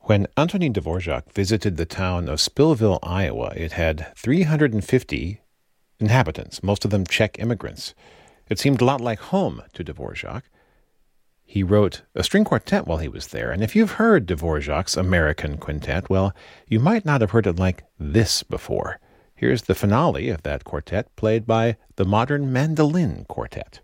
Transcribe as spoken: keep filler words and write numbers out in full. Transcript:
When Antonin Dvorak visited the town of Spillville, Iowa, it had three hundred fifty inhabitants, most of them Czech immigrants. It seemed a lot like home to Dvorak. He wrote a string quartet while he was there, and if you've heard Dvorak's American Quintet, well, you might not have heard it like this before. Here's the finale of that quartet played by the Modern Mandolin Quartet.